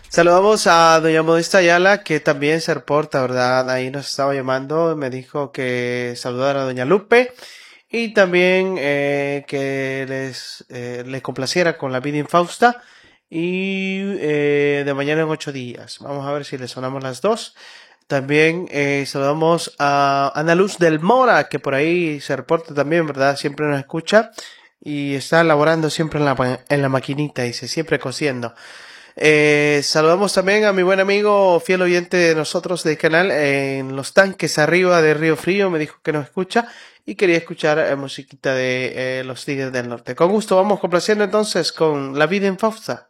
Saludamos a doña Modesta Ayala, que también se reporta, ¿verdad? Ahí nos estaba llamando, me dijo que saludara a doña Lupe y también que les complaciera con la vida infausta y de mañana en 8 días. Vamos a ver si le sonamos las dos. También saludamos a Ana Luz del Mora, que por ahí se reporta también, ¿verdad? Siempre nos escucha y está laborando siempre en la maquinita, dice, siempre cosiendo. Saludamos también a mi buen amigo, fiel oyente de nosotros del canal, en los tanques arriba de Río Frío, me dijo que nos escucha y quería escuchar musiquita de los Tigres del Norte. Con gusto, vamos complaciendo entonces con La vida en Fausta.